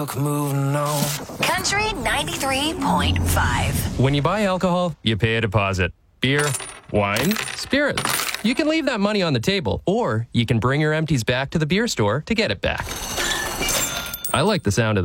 luck moving on. Country 93.5. When you buy alcohol, you pay a deposit. Beer, wine, spirits. You can leave that money on the table, or you can bring your empties back to the beer store to get it back. I like the sound of